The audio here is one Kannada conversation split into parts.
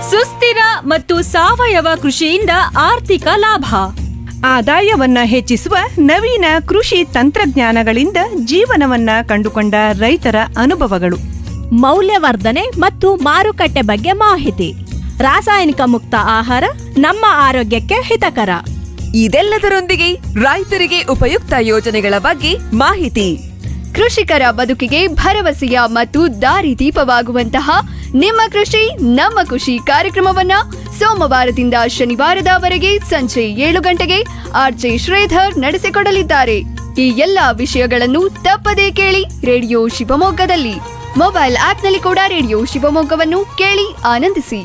ಸುಸ್ಥಿರ ಮತ್ತು ಸಾವಯವ ಕೃಷಿಯಿಂದ ಆರ್ಥಿಕ ಲಾಭ. ಆದಾಯವನ್ನ ಹೆಚ್ಚಿಸುವ ನವೀನ ಕೃಷಿ ತಂತ್ರಜ್ಞಾನಗಳಿಂದ ಜೀವನವನ್ನ ಕಂಡುಕೊಂಡ ರೈತರ ಅನುಭವಗಳು. ಮೌಲ್ಯವರ್ಧನೆ ಮತ್ತು ಮಾರುಕಟ್ಟೆ ಬಗ್ಗೆ ಮಾಹಿತಿ. ರಾಸಾಯನಿಕ ಮುಕ್ತ ಆಹಾರ ನಮ್ಮ ಆರೋಗ್ಯಕ್ಕೆ ಹಿತಕರ. ಇದೆಲ್ಲದರೊಂದಿಗೆ ರೈತರಿಗೆ ಉಪಯುಕ್ತ ಯೋಜನೆಗಳ ಬಗ್ಗೆ ಮಾಹಿತಿ. ಕೃಷಿಕರ ಬದುಕಿಗೆ ಭರವಸೆಯ ಮತ್ತು ದಾರಿದೀಪವಾಗುವಂತಹ ನಿಮ್ಮ ಕೃಷಿ ನಮ್ಮ ಖುಷಿ ಕಾರ್ಯಕ್ರಮವನ್ನ ಸೋಮವಾರದಿಂದ ಶನಿವಾರದವರೆಗೆ ಸಂಜೆ 7 ಗಂಟೆಗೆ ಆರ್ಜೆ ಶ್ರೀಧರ್ ನಡೆಸಿಕೊಡಲಿದ್ದಾರೆ. ಈ ಎಲ್ಲಾ ವಿಷಯಗಳನ್ನು ತಪ್ಪದೇ ಕೇಳಿ ರೇಡಿಯೋ ಶಿವಮೊಗ್ಗದಲ್ಲಿ. ಮೊಬೈಲ್ ಆಪ್ನಲ್ಲಿ ಕೂಡ ರೇಡಿಯೋ ಶಿವಮೊಗ್ಗವನ್ನು ಕೇಳಿ ಆನಂದಿಸಿ.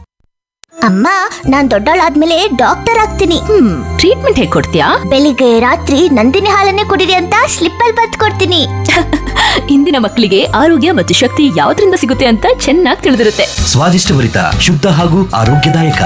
ಅಮ್ಮ, ನಾನ್ ದೊಡ್ಡವಳಾದ್ಮೇಲೆ ಡಾಕ್ಟರ್ ಆಗ್ತೀನಿ. ಟ್ರೀಟ್ಮೆಂಟ್ ಹೇಗೆ ಕೊಡ್ತೀಯಾ? ಬೆಳಿಗ್ಗೆ ರಾತ್ರಿ ನಂದಿನಿ ಹಾಲನ್ನೇ ಕುಡಿರಿ ಅಂತ ಸ್ಲಿಪ್ ಅಲ್ಲಿ ಬರೆದು ಕೊಡ್ತೀನಿ. ಇಂದಿನ ಮಕ್ಕಳಿಗೆ ಆರೋಗ್ಯ ಮತ್ತು ಶಕ್ತಿ ಯಾವ್ದ್ರಿಂದ ಸಿಗುತ್ತೆ ಅಂತ ಚೆನ್ನಾಗಿ ತಿಳಿದಿರುತ್ತೆ. ಸ್ವಾದಿಷ್ಟಭರಿತ, ಶುದ್ಧ ಹಾಗೂ ಆರೋಗ್ಯದಾಯಕ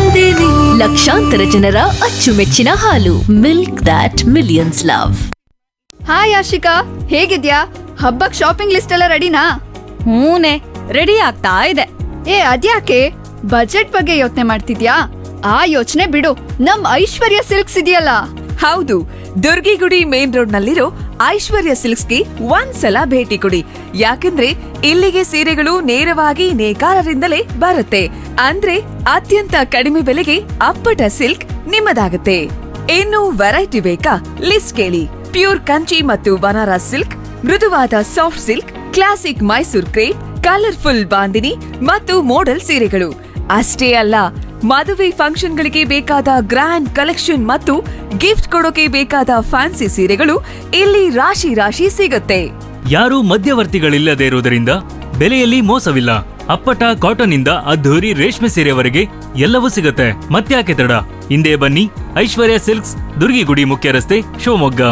ಲಕ್ಷಾಂತರ ಜನರ ಅಚ್ಚುಮೆಚ್ಚಿನ ಹಾಲು. Milk that millions love. Hi Ashika, ಹೇಗಿದ್ಯಾ? ಹಬ್ಬಕ್ ಶಾಪಿಂಗ್ ಲಿಸ್ಟ್ ಎಲ್ಲ ರೆಡಿನಾ? ಹೂನೆ, ರೆಡಿ ಆಗ್ತಾ ಇದೆ. ಅದ್ಯಾಕೆ ಬಜೆಟ್ ಬಗ್ಗೆ ಯೋಚನೆ ಮಾಡ್ತಿದ್ಯಾ? ಆ ಯೋಚನೆ ಬಿಡು, ನಮ್ ಐಶ್ವರ್ಯ ಸಿಲ್ಕ್ಸ್ ಇದೆಯಲ್ಲ. ಹೌದು, ದುರ್ಗಿಗುಡಿ ಮೇನ್ ರೋಡ್ ನಲ್ಲಿರೋ ಐಶ್ವರ್ಯ ಸಿಲ್ಕ್ಸ್ಗೆ ಒಂದ್ಸಲ ಭೇಟಿ ಕೊಡಿ. ಯಾಕಂದ್ರೆ ಇಲ್ಲಿಗೆ ಸೀರೆಗಳು ನೇರವಾಗಿ ನೇಕಾರರಿಂದಲೇ ಬರುತ್ತೆ. ಅಂದ್ರೆ ಅತ್ಯಂತ ಕಡಿಮೆ ಬೆಲೆಗೆ ಅಪ್ಪಟ ಸಿಲ್ಕ್ ನಿಮ್ಮದಾಗುತ್ತೆ. ಇನ್ನು ವೆರೈಟಿ ಬೇಕಾ? ಲಿಸ್ಟ್ ಕೇಳಿ. ಪ್ಯೂರ್ ಕಂಚಿ ಮತ್ತು ಬನಾರಸ್ ಸಿಲ್ಕ್, ಮೃದುವಾದ soft silk, classic Mysore crepe, colourful bandhani ಮತ್ತು ಮೋಡಲ್ ಸೀರೆಗಳು ಅಷ್ಟೇ ಅಲ್ಲ, ಮದುವೆ ಫಂಕ್ಷನ್ಗಳಿಗೆ ಬೇಕಾದ ಗ್ರ್ಯಾಂಡ್ ಕಲೆಕ್ಷನ್ ಮತ್ತು ಗಿಫ್ಟ್ ಕೊಡೋಕೆ ಬೇಕಾದ ಫ್ಯಾನ್ಸಿ ಸೀರೆಗಳು ಇಲ್ಲಿ ರಾಶಿ ರಾಶಿ ಸಿಗುತ್ತೆ. ಯಾರೂ ಮಧ್ಯವರ್ತಿಗಳಿಲ್ಲದೆ ಇರುವುದರಿಂದ ಬೆಲೆಯಲ್ಲಿ ಮೋಸವಿಲ್ಲ. ಅಪ್ಪಟ ಕಾಟನ್ ಇಂದ ಅದ್ಧೂರಿ ರೇಷ್ಮೆ ಸೀರೆವರೆಗೆ ಎಲ್ಲವೂ ಸಿಗುತ್ತೆ. ಮತ್ತ್ಯಾಕೆ ತಡ? ಹಿಂದೆ ಬನ್ನಿ, ಐಶ್ವರ್ಯ ಸಿಲ್ಕ್ಸ್, ದುರ್ಗಿಗುಡಿ ಮುಖ್ಯ ರಸ್ತೆ, ಶಿವಮೊಗ್ಗ.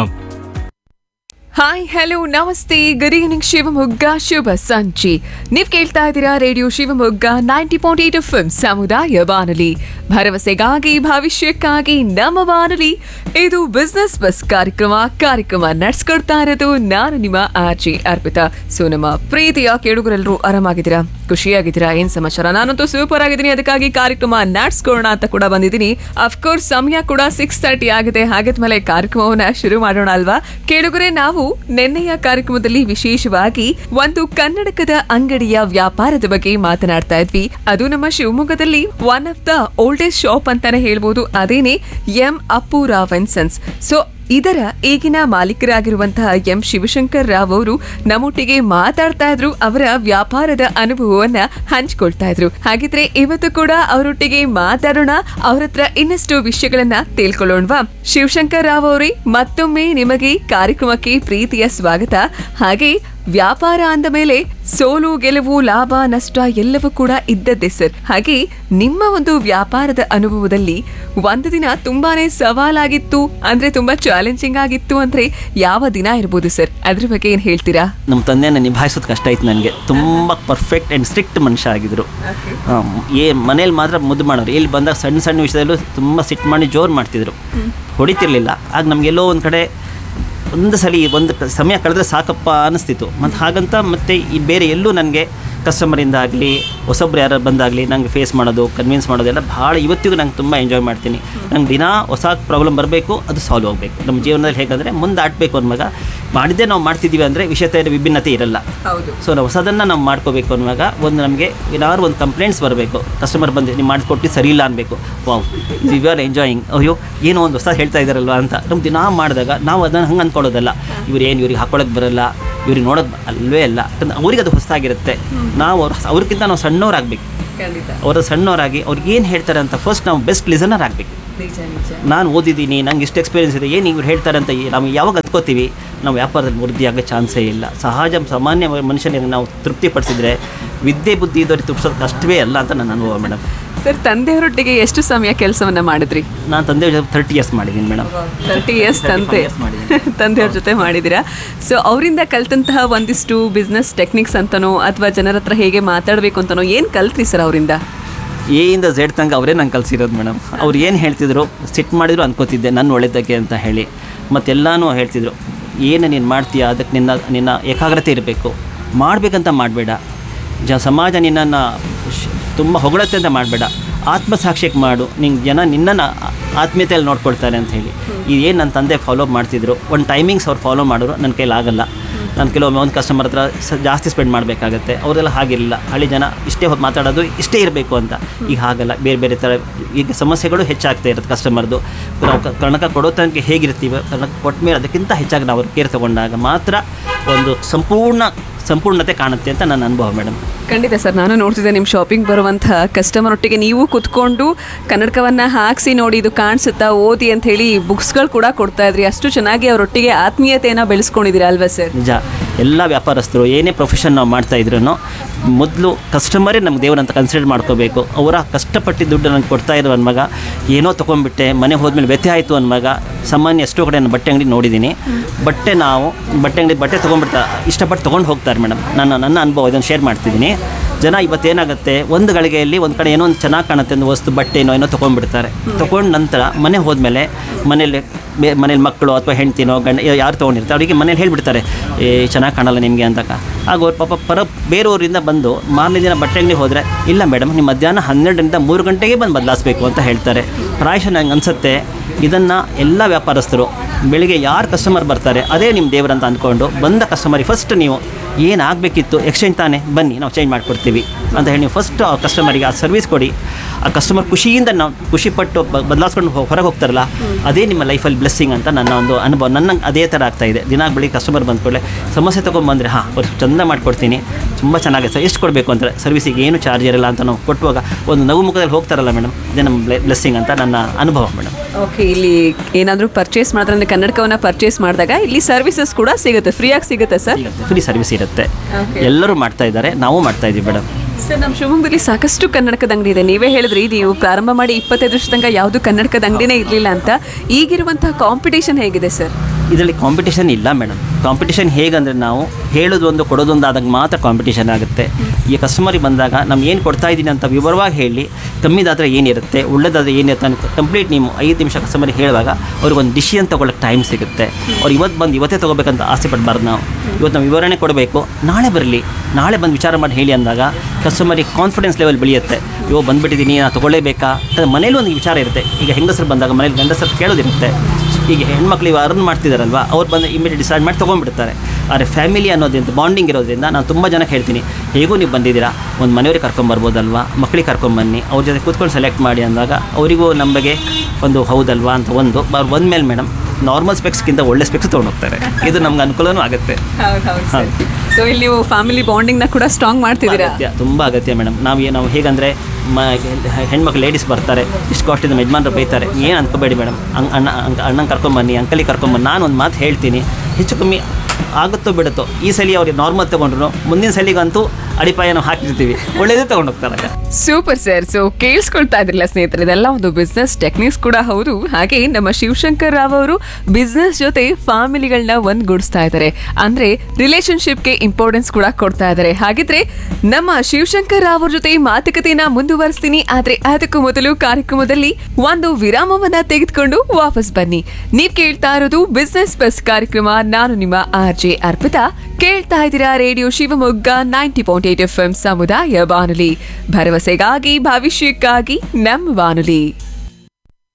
ಹಾಯ್, ಹಲೋ, ನಮಸ್ತೆ, ಗುಡ್ ಈವ್ನಿಂಗ್ ಶಿವಮೊಗ್ಗ, ಶುಭ ಸಂಜೆ. ನೀವ್ ಕೇಳ್ತಾ ಇದ್ದೀರಾ ರೇಡಿಯೋ ಶಿವಮೊಗ್ಗ 90.8 FM ಸಮುದಾಯ ಬಾನುಲಿ. ಭರವಸೆಗಾಗಿ ಭವಿಷ್ಯಕ್ಕಾಗಿ ನಮ್ಮ ಬಾನುಲಿ. ಇದು ಬಿಸ್ನೆಸ್ ಬಸ್ ಕಾರ್ಯಕ್ರಮ ನಡೆಸ್ಕೊಡ್ತಾ ಇರೋದು ನಾನು ನಿಮ್ಮ ಆರ್ಜೆ ಅರ್ಪಿತಾ. ಸೊ ನಮ್ಮ ಪ್ರೀತಿಯ ಕೇಳುಗರೆಲ್ಲರೂ ಆರಾಮಾಗಿದ್ದೀರಾ? ಖುಷಿಯಾಗಿದ್ದೀರಾ? ಏನ್ ಸಮಾಚಾರ? ನಾನಂತೂ ಸೂಪರ್ ಆಗಿದ್ದೀನಿ. ಅದಕ್ಕಾಗಿ ಕಾರ್ಯಕ್ರಮ ನಡೆಸ್ಕೊಳ್ಳೋಣ ಅಂತ ಕೂಡ ಬಂದಿದ್ದೀನಿ. ಅಫ್ಕೋರ್ಸ್ ಸಮಯ ಕೂಡ 6:30 ಆಗಿದೆ. ಹಾಗಾದ್ಮೇಲೆ ಕಾರ್ಯಕ್ರಮವನ್ನ ಶುರು ಮಾಡೋಣ ಅಲ್ವಾ? ಕೇಳುಗರೆ, ನಾವು ನಿನ್ನೆಯ ಕಾರ್ಯಕ್ರಮದಲ್ಲಿ ವಿಶೇಷವಾಗಿ ಒಂದು ಕನ್ನಡಕದ ಅಂಗಡಿಯ ವ್ಯಾಪಾರದ ಬಗ್ಗೆ ಮಾತನಾಡ್ತಾ ಇದ್ವಿ. ಅದು ನಮ್ಮ ಶಿವಮೊಗ್ಗದಲ್ಲಿ one of the oldest shop ಅಂತಾನೆ ಹೇಳ್ಬೋದು. ಅದೇನೆ M Appu Rao and sons. So ಇದರ ಈಗಿನ ಮಾಲೀಕರಾಗಿರುವಂತಹ ಎಂ ಶಿವಶಂಕರ್ ರಾವ್ ಅವರು ನಮ್ಮೊಟ್ಟಿಗೆ ಮಾತಾಡ್ತಾ ಇದ್ರು. ಅವರ ವ್ಯಾಪಾರದ ಅನುಭವವನ್ನ ಹಂಚ್ಕೊಳ್ತಾ ಇದ್ರು. ಹಾಗಿದ್ರೆ ಇವತ್ತು ಕೂಡ ಅವರೊಟ್ಟಿಗೆ ಮಾತಾಡೋಣ, ಅವ್ರ ಹತ್ರ ಇನ್ನಷ್ಟು ವಿಷಯಗಳನ್ನ ತಿಳ್ಕೊಳ್ಳೋಣವಾ? ಶಿವಶಂಕರ್ ರಾವ್ ಅವರೇ, ಮತ್ತೊಮ್ಮೆ ನಿಮಗೆ ಕಾರ್ಯಕ್ರಮಕ್ಕೆ ಪ್ರೀತಿಯ ಸ್ವಾಗತ. ಹಾಗೆ ವ್ಯಾಪಾರ ಅಂದ ಮೇಲೆ ಸೋಲು ಗೆಲುವು, ಲಾಭ ನಷ್ಟ ಎಲ್ಲವೂ ಕೂಡ ಇದ್ದದ್ದೇ ಸರ್. ಹಾಗೆ ನಿಮ್ಮ ಒಂದು ವ್ಯಾಪಾರದ ಅನುಭವದಲ್ಲಿ ಒಂದು ದಿನ ತುಂಬಾನೇ ಸವಾಲಾಗಿತ್ತು, ಅಂದ್ರೆ ತುಂಬಾ ಚಾಲೆಂಜಿಂಗ್ ಆಗಿತ್ತು ಅಂದ್ರೆ ಯಾವ ದಿನ ಇರ್ಬೋದು ಸರ್? ಅದ್ರ ಬಗ್ಗೆ ಏನ್ ಹೇಳ್ತೀರಾ? ನಮ್ಮ ತಂದೆನ ನಿಭಾಯಿಸೋದು ಕಷ್ಟ ಆಯ್ತು ನನಗೆ. ತುಂಬಾ ಪರ್ಫೆಕ್ಟ್ ಅಂಡ್ ಸ್ಟ್ರಿಕ್ಟ್ ಮನುಷ್ಯ ಆಗಿದ್ರು. ಮನೇಲಿ ಮಾತ್ರ ಮುದ್ದು ಮಾಡೋರು. ಇಲ್ಲಿ ಬಂದಾಗ ಸಣ್ಣ ಸಣ್ಣ ವಿಷಯದಲ್ಲೂ ತುಂಬಾ ಸಿಟ್ಟು ಮಾಡಿ ಜೋರು ಮಾಡ್ತಿದ್ರು, ಹೊಡಿತಿರ್ಲಿಲ್ಲ. ಆಗ ನಮಗೆಲ್ಲೋ ಒಂದು ಕಡೆ ಒಂದು ಸಲ ಒಂದು ಸಮಯ ಕಳೆದ್ರೆ ಸಾಕಪ್ಪ ಅನ್ನಿಸ್ತಿತ್ತು. ಮತ್ತು ಹಾಗಂತ ಮತ್ತೆ ಈ ಬೇರೆ ಎಲ್ಲೂ ನನಗೆ ಕಸ್ಟಮರಿಂದ ಆಗಲಿ ಹೊಸೊಬ್ರು ಯಾರು ಬಂದಾಗಲಿ ನಂಗೆ ಫೇಸ್ ಮಾಡೋದು, ಕನ್ವಿನ್ಸ್ ಮಾಡೋದೆಲ್ಲ ಭಾಳ ಇವತ್ತಿಗೂ ನಂಗೆ ತುಂಬ ಎಂಜಾಯ್ ಮಾಡ್ತೀನಿ. ನಂಗೆ ದಿನ ಹೊಸ ಪ್ರಾಬ್ಲಮ್ ಬರಬೇಕು, ಅದು ಸಾಲ್ವ್ ಆಗಬೇಕು. ನಮ್ಮ ಜೀವನದಲ್ಲಿ ಹೇಗಂದರೆ ಮುಂದೆ ಆಡಬೇಕು ಅನ್ನುವಾಗ ಮಾಡಿದ್ದೇ ನಾವು ಮಾಡ್ತಿದ್ದೀವಿ ಅಂದರೆ ವಿಷಯತೆಯ ವಿಭಿನ್ನತೆ ಇರಲ್ಲ. ಸೊ ನಾವು ಹೊಸದನ್ನು ನಾವು ಮಾಡ್ಕೋಬೇಕು ಅನ್ನುವಾಗ ಒಂದು ನಮಗೆ ಏನಾದ್ರು ಒಂದು ಕಂಪ್ಲೇಂಟ್ಸ್ ಬರಬೇಕು. ಕಸ್ಟಮರ್ ಬಂದು ನೀವು ಮಾಡಿಕೊಟ್ಟು ಸರಿ ಇಲ್ಲ ಅನ್ಬೇಕು. ವಾವ್, ವಿ ಆರ್ ಎಂಜಾಯಿಂಗ್, ಅಯ್ಯೋ ಏನೋ ಒಂದು ಹೊಸ ಹೇಳ್ತಾ ಇದ್ದಾರಲ್ವ ಅಂತ ನಮ್ಗೆ ದಿನ ಮಾಡಿದಾಗ ನಾವು ಅದನ್ನು ಹಂಗೆ ಅಂದ್ಕೊಳ್ಳೋದಲ್ಲ. ಇವ್ರಿಗೆ ಹಾಕೊಳ್ಳೋಕೆ ಬರಲ್ಲ, ಇವ್ರಿಗೆ ನೋಡೋದು ಅಲ್ವೇ ಅಲ್ಲ. ಯಾಕಂದ್ರೆ ಅವ್ರಿಗೆ ಅದು ಹೊಸದಾಗಿರುತ್ತೆ. ನಾವು ಅವ್ರಿಗಿಂತ ನಾವು ಸಣ್ಣವರಾಗಬೇಕು. ಅವರ ಸಣ್ಣವರಾಗಿ ಅವ್ರಿಗೆ ಏನು ಹೇಳ್ತಾರೆ ಅಂತ ಫಸ್ಟ್ ನಾವು ಬೆಸ್ಟ್ ಲಿಸನರ್ ಆಗಬೇಕು. ನಾನು ಓದಿದ್ದೀನಿ, ನಂಗೆ ಇಷ್ಟು ಎಕ್ಸ್ಪೀರಿಯನ್ಸ್ ಇದೆ, ಏನು ಇವ್ರು ಹೇಳ್ತಾರೆ ಅಂತ ನಾವು ಯಾವಾಗ ಅಂದ್ಕೋತೀವಿ ನಾವು ವ್ಯಾಪಾರದಲ್ಲಿ ವೃದ್ಧಿ ಆಗೋ ಚಾನ್ಸೇ ಇಲ್ಲ. ಸಾಮಾನ್ಯ ಮನುಷ್ಯನಿಗೆ ನಾವು ತೃಪ್ತಿಪಡಿಸಿದ್ರೆ ವಿದ್ಯೆ ಬುದ್ಧಿ ಇದ್ದವ್ರಿಗೆ ತೃಪ್ಸೋದು ಅಷ್ಟೇ ಅಲ್ಲ ಅಂತ ನನ್ನ ಅನುಭವ ಮೇಡಮ್. ಸರ್, ತಂದೆಯವರೊಟ್ಟಿಗೆ ಎಷ್ಟು ಸಮಯ ಕೆಲಸವನ್ನ ಮಾಡಿದ್ರಿ? ನಾನು ತಂದೆ 30 years ಮಾಡಿದ್ದೀನಿ ಮೇಡಮ್. 30 years ತಂದೆಯವ್ರ ಜೊತೆ ಮಾಡಿದ್ದೀರಾ. ಸೊ ಅವರಿಂದ ಕಲ್ತಂತಹ ಒಂದಿಷ್ಟು ಬಿಸ್ನೆಸ್ ಟೆಕ್ನಿಕ್ಸ್ ಅಂತನೋ ಅಥವಾ ಜನರ ಹತ್ರ ಹೇಗೆ ಮಾತಾಡಬೇಕು ಅಂತನೋ ಏನು ಕಲ್ತ್ರಿ ಸರ್ ಅವರಿಂದ? ಎಯಿಂದ ಝೆಡ್ ತನಕ ಅವರೇ ನಂಗೆ ಕಲಿಸಿರೋದು ಮೇಡಮ್. ಅವ್ರು ಏನು ಹೇಳ್ತಿದ್ರು, ಸಿಟ್ಟು ಮಾಡಿದ್ರು ಅನ್ಕೋತಿದ್ದೆ ನನ್ನ ಒಳ್ಳೆದಕ್ಕೆ ಅಂತ ಹೇಳಿ. ಮತ್ತೆಲ್ಲನೂ ಹೇಳ್ತಿದ್ರು, ಏನು ನೀನು ಮಾಡ್ತೀಯಾ ಅದಕ್ಕೆ ನಿನ್ನ ಏಕಾಗ್ರತೆ ಇರಬೇಕು, ಮಾಡಬೇಕಂತ ಮಾಡಬೇಡ. ಸಮಾಜ ನಿನ್ನನ್ನು ತುಂಬ ಹೊಗಳತ್ತೆ ಅಂತ ಮಾಡಬೇಡ, ಆತ್ಮಸಾಕ್ಷ್ಯಕ್ಕೆ ಮಾಡು, ನಿಂಗೆ ಜನ ನಿನ್ನನ್ನು ಆತ್ಮೀಯತೆಯಲ್ಲಿ ನೋಡ್ಕೊಳ್ತಾರೆ ಅಂತ ಹೇಳಿ. ಏನು ನನ್ನ ತಂದೆ ಫಾಲೋ ಮಾಡ್ತಿದ್ರು, ಒಂದು ಟೈಮಿಂಗ್ಸ್ ಅವ್ರು ಫಾಲೋ ಮಾಡಿದ್ರು ನನ್ನ ಕೈಲಾಗಲ್ಲ. ನಾನು ಕೆಲವೊಮ್ಮೆ ಒಂದು ಕಸ್ಟಮರ್ ಹತ್ರ ಜಾಸ್ತಿ ಸ್ಪೆಂಡ್ ಮಾಡಬೇಕಾಗತ್ತೆ, ಅವರೆಲ್ಲ ಹಾಗಿರಲಿಲ್ಲ. ಹಳ್ಳಿ ಜನ ಇಷ್ಟೇ ಹೊತ್ತು ಮಾತಾಡೋದು, ಇಷ್ಟೇ ಇರಬೇಕು ಅಂತ. ಈಗ ಹಾಗಲ್ಲ, ಬೇರೆ ಬೇರೆ ಥರ ಈಗ ಸಮಸ್ಯೆಗಳು ಹೆಚ್ಚಾಗ್ತಾ ಇರುತ್ತೆ ಕಸ್ಟಮರ್ದು. ನಾವು ಕರ್ಣಕ ಕೊಡೋ ತನಕ ಹೇಗಿರ್ತೀವಿ, ಕರ್ಣಕ ಕೊಟ್ಟ ಮೇಲೆ ಅದಕ್ಕಿಂತ ಹೆಚ್ಚಾಗಿ ನಾವು ಅವ್ರ ಕೇರ್ ತೊಗೊಂಡಾಗ ಮಾತ್ರ ಒಂದು ಸಂಪೂರ್ಣತೆ ಕಾಣುತ್ತೆ ಅಂತ ನನ್ನ ಅನುಭವ ಮೇಡಮ್. ಖಂಡಿತ ಸರ್, ನಾನು ನೋಡ್ತಿದ್ದೆ ನಿಮ್ಮ ಶಾಪಿಂಗ್ ಬರುವಂಥ ಕಸ್ಟಮರ್ ಒಟ್ಟಿಗೆ ನೀವು ಕುತ್ಕೊಂಡು ಕನ್ನಡಕವನ್ನು ಹಾಕಿಸಿ ನೋಡಿ ಇದು ಕಾಣಿಸುತ್ತಾ ಓದಿ ಅಂತ ಹೇಳಿ ಬುಕ್ಸ್ಗಳು ಕೂಡ ಕೊಡ್ತಾ ಇದ್ರಿ. ಅಷ್ಟು ಚೆನ್ನಾಗಿ ಅವರೊಟ್ಟಿಗೆ ಆತ್ಮೀಯತೆಯನ್ನು ಬೆಳೆಸ್ಕೊಂಡಿದ್ದೀರಾ ಅಲ್ವಾ ಸರ್? ನಿಜ. ಎಲ್ಲ ವ್ಯಾಪಾರಸ್ಥರು ಏನೇ ಪ್ರೊಫೆಷನ್ ನಾವು ಮಾಡ್ತಾ ಇದ್ರೂ ಮೊದಲು ಕಸ್ಟಮರೇ ನಮ್ಗೆ ದೇವರಂತ ಕನ್ಸಿಡರ್ ಮಾಡ್ಕೋಬೇಕು. ಅವರ ಕಷ್ಟಪಟ್ಟು ದುಡ್ಡು ನನಗೆ ಕೊಡ್ತಾ ಇರೋ ನನ್ನ ಮಗ ಏನೋ ತೊಗೊಂಡ್ಬಿಟ್ಟೆ ಮನೆ ಹೋದ್ಮೇಲೆ ವ್ಯಥೆ ಆಯಿತು ನನ್ನ ಮಗ. ಸಾಮಾನ್ಯ ಎಷ್ಟೋ ಕಡೆ ನಾನು ಬಟ್ಟೆ ಅಂಗಡಿ ನೋಡಿದ್ದೀನಿ, ಬಟ್ಟೆ ಅಂಗಡಿ ಬಟ್ಟೆ ತೊಗೊಂಡ್ಬಿಡ್ತಾ ಇಷ್ಟಪಟ್ಟು ತೊಗೊಂಡು ಹೋಗ್ತಾರೆ ಮೇಡಮ್. ನನ್ನ ಅನುಭವ ಇದನ್ನು ಶೇರ್ ಮಾಡ್ತಿದ್ದೀನಿ. ಜನ ಇವತ್ತೇನಾಗುತ್ತೆ, ಒಂದು ಗಳಿಗೆಯಲ್ಲಿ ಒಂದು ಕಡೆ ಏನೋ ಒಂದು ಚೆನ್ನಾಗಿ ಕಾಣುತ್ತೆ ಒಂದು ವಸ್ತು, ಬಟ್ಟೆನೋ ಏನೋ ತೊಗೊಂಡ್ಬಿಡ್ತಾರೆ. ತೊಗೊಂಡು ನಂತರ ಮನೆ ಹೋದ್ಮೇಲೆ ಮನೇಲಿ ಮಕ್ಕಳು ಅಥವಾ ಹೆಂಡ್ತಿನೋ ಗಂಡ ಯಾರು ತೊಗೊಂಡಿರ್ತಾರೆ ಅವರಿಗೆ ಮನೇಲಿ ಹೇಳಿಬಿಡ್ತಾರೆ, ಚೆನ್ನಾಗಿ ಕಾಣಲ್ಲ ನಿಮಗೆ ಅಂತಕ. ಆಗ ಅವ್ರು ಪಾಪ ಬೇರೆಯವರಿಂದ ಬಂದು ಮಾರನೇ ದಿನ ಬಟ್ಟೆ ಅಂಗಡಿ ಹೋದರೆ, ಇಲ್ಲ ಮೇಡಮ್ ನೀವು ಮಧ್ಯಾಹ್ನ 12ರಿಂದ 3 ಗಂಟೆಗೆ ಬಂದು ಬದಲಾಯಿಸಬೇಕು ಅಂತ ಹೇಳ್ತಾರೆ. ಪ್ರಾಯಶಃ ನಂಗೆ ಅನಿಸುತ್ತೆ ಇದನ್ನು ಎಲ್ಲ ವ್ಯಾಪಾರಸ್ಥರು ಬೆಳಿಗ್ಗೆ ಯಾರು ಕಸ್ಟಮರ್ ಬರ್ತಾರೆ ಅದೇ ನಿಮ್ಮ ದೇವರಂತ ಅಂದ್ಕೊಂಡು ಬಂದ ಕಸ್ಟಮರಿಗೆ ಫಸ್ಟ್ ನೀವು ಏನಾಗಬೇಕಿತ್ತು, ಎಕ್ಸ್ಚೇಂಜ್ ತಾನೇ, ಬನ್ನಿ ನಾವು ಚೇಂಜ್ ಮಾಡಿಕೊಡ್ತೀವಿ ಅಂತ ಹೇಳಿ ನೀವು ಫಸ್ಟ್ ಆ ಕಸ್ಟಮರಿಗೆ ಆ ಸರ್ವಿಸ್ ಕೊಡಿ. ಆ ಕಸ್ಟಮರ್ ಖುಷಿಯಿಂದ ನಾವು ಖುಷಿಪಟ್ಟು ಬದಲಾಯಿಸ್ಕೊಂಡು ಹೊರಗೆ ಹೋಗ್ತಾರಲ್ಲ, ಅದೇ ನಿಮ್ಮ ಲೈಫಲ್ಲಿ ಬ್ಲೆಸ್ಸಿಂಗ್ ಅಂತ ನನ್ನ ಒಂದು ಅನುಭವ. ನನಗೆ ಅದೇ ಥರ ಆಗ್ತಾಯಿದೆ. ದಿನ ಬೆಳಿಗ್ಗೆ ಕಸ್ಟಮರ್ ಬಂದ್ಕೊಳ್ಳೆ ಸಮಸ್ಯೆ ತೊಗೊಂಬಂದರೆ ಅವ್ರು ಚೆಂದ ಮಾಡಿಕೊಡ್ತೀನಿ, ತುಂಬ ಚೆನ್ನಾಗಿದೆ ಸರ್, ಎಷ್ಟು ಕೊಡಬೇಕು ಅಂತಾರೆ, ಸರ್ವಿಸಿಗೆ ಏನು ಚಾರ್ಜ್ ಇರಲ್ಲ ಅಂತ ನಾವು ಕೊಟ್ಟುವಾಗ ಒಂದು ನಗು ಮುಖದಲ್ಲಿ ಹೋಗ್ತಾರಲ್ಲ ಮೇಡಮ್, ಇದೇ ನಮ್ಮ ಬ್ಲೆಸ್ಸಿಂಗ್ ಅಂತ ನನ್ನ ಅನುಭವ ಮೇಡಮ್. ಓಕೆ, ಇಲ್ಲಿ ಏನಾದರೂ ಪರ್ಚೇಸ್ ಮಾಡಿದ್ರೆ ಅಂದರೆ ಕನ್ನಡಕವನ್ನು ಪರ್ಚೇಸ್ ಮಾಡಿದಾಗ ಇಲ್ಲಿ ಸರ್ವಿಸಸ್ ಕೂಡ ಸಿಗುತ್ತೆ, ಫ್ರೀಯಾಗಿ ಸಿಗುತ್ತೆ ಸರ್? ಫ್ರೀ ಸರ್ವಿಸ್ ಇರುತ್ತೆ, ಎಲ್ಲರೂ ಮಾಡ್ತಾ ಇದ್ದಾರೆ, ನಾವು ಮಾಡ್ತಾ ಇದ್ದೀವಿ ಮೇಡಮ್. ಸರ್, ನಮ್ಮ ಶಿವಮೊಗ್ಗದಲ್ಲಿ ಸಾಕಷ್ಟು ಕನ್ನಡಕದ ಅಂಗಡಿ ಇದೆ. ನೀವೇ ಹೇಳಿದ್ರಿ ನೀವು ಪ್ರಾರಂಭ ಮಾಡಿ 25 ವರ್ಷ ತನಕ ಯಾವುದು ಕನ್ನಡಕದ ಅಂಗಡಿನೇ ಇರಲಿಲ್ಲ ಅಂತ. ಈಗಿರುವಂಥ ಕಾಂಪಿಟೇಷನ್ ಹೇಗಿದೆ ಸರ್? ಇದರಲ್ಲಿ ಕಾಂಪಿಟೇಷನ್ ಇಲ್ಲ ಮೇಡಮ್. ಕಾಂಪಿಟೇಷನ್ ಹೇಗಂದರೆ ನಾವು ಹೇಳೋದೊಂದು ಕೊಡೋದೊಂದು ಆದಾಗ ಮಾತ್ರ ಕಾಂಪಿಟೇಷನ್ ಆಗುತ್ತೆ. ಈ ಕಸ್ಟಮರಿಗೆ ಬಂದಾಗ ನಾವು ಏನು ಕೊಡ್ತಾ ಇದ್ದೀನಿ ಅಂತ ವಿವರವಾಗಿ ಹೇಳಿ, ಕಮ್ಮಿದಾದರೆ ಏನಿರುತ್ತೆ, ಒಳ್ಳೆದಾದರೆ ಏನಿರುತ್ತೆ ಅಂತ ಕಂಪ್ಲೀಟ್ ನೀವು 5 ನಿಮಿಷ ಕಸ್ಟಮರಿಗೆ ಹೇಳುವಾಗ ಅವ್ರಿಗೊಂದು ಡಿಸಿಷನ್ ತೊಗೊಳ್ಳೋಕ್ಕೆ ಟೈಮ್ ಸಿಗುತ್ತೆ. ಅವ್ರು ಇವತ್ತೇ ತೊಗೋಬೇಕಂತ ಆಸೆ ಪಡಬಾರ್ದು. ಇವತ್ತು ನಾವು ವಿವರಣೆ ಕೊಡಬೇಕು, ನಾಳೆ ಬಂದು ವಿಚಾರ ಮಾಡಿ ಹೇಳಿ ಅಂದಾಗ ಕಸ್ಟಮರಿಗೆ ಕಾನ್ಫಿಡೆನ್ಸ್ ಲೆವೆಲ್ ಬೆಳೆಯುತ್ತೆ. ಬಂದುಬಿಟ್ಟಿದ್ದೀನಿ ನಾನು ತೊಗೊಳ್ಳೇಬೇಕಾ. ಮನೇಲಿ ಒಂದು ವಿಚಾರ ಇರುತ್ತೆ. ಈಗ ಹೆಂಗಸರು ಬಂದಾಗ ಮನೇಲಿ ಗಂಡಸರು ಕೇಳೋದಿರುತ್ತೆ. ಈಗ ಹೆಣ್ಮಕ್ಳು ಇವಾಗ ಅರ್ನ್ ಮಾಡ್ತಿದ್ದಾರಲ್ವ, ಅವ್ರು ಬಂದು ಇಮಿಡಿಯೇಟ್ ಡಿಸೈಡ್ ಮಾಡಿ ತೊಗೊಂಡ್ಬಿಡ್ತಾರೆ. ಆದರೆ ಫ್ಯಾಮಿಲಿ ಅನ್ನೋದ್ರಿಂದ ಬಾಂಡಿಂಗ್ ಇರೋದ್ರಿಂದ ನಾನು ತುಂಬ ಜನಕ್ಕೆ ಹೇಳ್ತೀನಿ, ಹೇಗೂ ನೀವು ಬಂದಿದ್ದೀರಾ ಒಂದು ಮನೆಯವ್ರಿಗೆ ಕರ್ಕೊಂಬರ್ಬೋದಲ್ವಾ, ಮಕ್ಕಳಿಗೆ ಕರ್ಕೊಂಬನ್ನಿ, ಅವ್ರ ಜೊತೆ ಕೂತ್ಕೊಂಡು ಸೆಲೆಕ್ಟ್ ಮಾಡಿ ಅಂದಾಗ ಅವರಿಗೂ ನಮಗೆ ಒಂದು ಹೌದಲ್ವಾ ಅಂತ ಬಂದಮೇಲೆ ಮೇಡಮ್ ನಾರ್ಮಲ್ ಸ್ಪೆಕ್ಸ್ಗಿಂತ ಒಳ್ಳೆ ಸ್ಪೆಕ್ಸ್ ತೊಗೊಂಡೋಗ್ತಾರೆ. ಇದು ನಮ್ಗೆ ಅನುಕೂಲನೂ ಆಗುತ್ತೆ. ಸೊ ಇಲ್ಲಿ ನೀವು ಫ್ಯಾಮಿಲಿ ಬಾಂಡಿಂಗ್ನ ಕೂಡ ಸ್ಟ್ರಾಂಗ್ ಮಾಡ್ತಿದ್ದೀರಾ? ತುಂಬ ಅಗತ್ಯ ಮೇಡಮ್. ನಾವು ಹೇಗಂದರೆ ಹೆಣ್ಮಕ್ಳು ಲೇಡೀಸ್ ಬರ್ತಾರೆ, ಇಷ್ಟು ಕಾಸ್ಟಿಂದ ಯಜಮಾನ್ರು ಬೈತಾರೆ, ಏನು ಅಂದ್ಕೋಬೇಡಿ ಮೇಡಮ್, ಅಣ್ಣಂಗೆ ಕರ್ಕೊಂಬನ್ನಿ, ಅಂಕಲಿಗೆ ಕರ್ಕೊಂಬನ್ನಿ. ನಾನು ಒಂದು ಮಾತು ಹೇಳ್ತೀನಿ, ಹೆಚ್ಚು ಕಮ್ಮಿ ಆಗುತ್ತೋ ಬಿಡುತ್ತೋ, ಈ ಸಲ ಅವ್ರಿಗೆ ನಾರ್ಮಲ್ ತೊಗೊಂಡ್ರು ಮುಂದಿನ ಸಲಿಗಂತೂ ಅಡಿಪಾಯ ನಾವು ಹಾಕಿರ್ತೀವಿ, ಒಳ್ಳೇದೇ ತೊಗೊಂಡೋಗ್ತಾರೆ. Super sir. ಸೊ ಕೇಳಿಸ್ಕೊಳ್ತಾ ಇದ್ರಲ್ಲ ಸ್ನೇಹಿತರೆ, ಇದೆಲ್ಲ ಒಂದು ಬಿಸ್ನೆಸ್ ಟೆಕ್ನಿಕ್ಸ್ ಕೂಡ ಹೌದು. ಹಾಗೆ ನಮ್ಮ ಶಿವಶಂಕರ್ ರಾವ್ ಅವರು ಬಿಸ್ನೆಸ್ ಜೊತೆ ಫ್ಯಾಮಿಲಿಗಳನ್ನ ಒಂದ್ಗೂಡಿಸ್ತಾ ಇದ್ದಾರೆ, ಅಂದ್ರೆ ರಿಲೇಶನ್ಶಿಪ್ಗೆ ಇಂಪಾರ್ಟೆನ್ಸ್ ಕೂಡ ಕೊಡ್ತಾ ಇದ್ದಾರೆ. ಹಾಗಿದ್ರೆ ನಮ್ಮ ಶಿವಶಂಕರ್ ರಾವ್ ಅವ್ರ ಜೊತೆ ಮಾತುಕತೆನ ಮುಂದುವರಿಸ್ತೀನಿ. ಆದ್ರೆ ಅದಕ್ಕೂ ಮೊದಲು ಕಾರ್ಯಕ್ರಮದಲ್ಲಿ ಒಂದು ವಿರಾಮವನ್ನ ತೆಗೆದುಕೊಂಡು ವಾಪಸ್ ಬನ್ನಿ. ನೀವ್ ಕೇಳ್ತಾ ಇರೋದು ಬಿಸ್ನೆಸ್ ಬಸ್ ಕಾರ್ಯಕ್ರಮ. ನಾನು ನಿಮ್ಮ RJ ಅರ್ಪಿತಾ. ಕೇಳ್ತಾ ಇದ್ದೀರಾ ರೇಡಿಯೋ ಶಿವಮೊಗ್ಗ 90.8 FM ಸಮುದಾಯ ಬಾನುಲಿ, ಭರವಸೆಗಾಗಿ ಭವಿಷ್ಯಕ್ಕಾಗಿ ನಮ್ಮ ಬಾನುಲಿ.